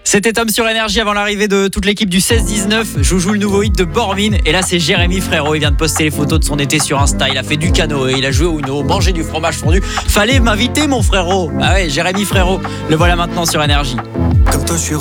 C'était Tom sur Énergie avant l'arrivée de toute l'équipe du 16-19. Joujou, le nouveau hit de Bormin. Et là, c'est Jérémy Frérot. Il vient de poster les photos de son été sur Insta. Il a fait du canoë, il a joué au Uno, mangé du fromage fondu. Fallait m'inviter, mon frérot. Ah ouais, Jérémy Frérot. Le voilà maintenant sur Énergie. Comme toi, je suis